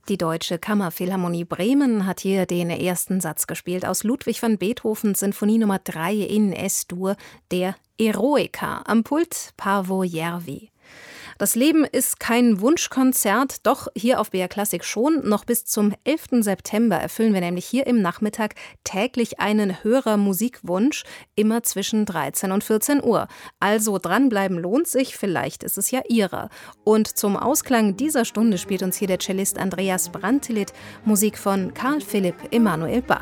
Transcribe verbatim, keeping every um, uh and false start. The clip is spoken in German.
Die Deutsche Kammerphilharmonie Bremen hat hier den ersten Satz gespielt aus Ludwig van Beethovens Sinfonie Nummer drei in Es-Dur, der Eroica, am Pult Paavo Järvi. Das Leben ist kein Wunschkonzert, doch hier auf B R Klassik schon. Noch bis zum elften September erfüllen wir nämlich hier im Nachmittag täglich einen Hörermusikwunsch, immer zwischen dreizehn und vierzehn Uhr. Also dranbleiben lohnt sich, vielleicht ist es ja Ihrer. Und zum Ausklang dieser Stunde spielt uns hier der Cellist Andreas Brantelid Musik von Carl Philipp Emanuel Bach.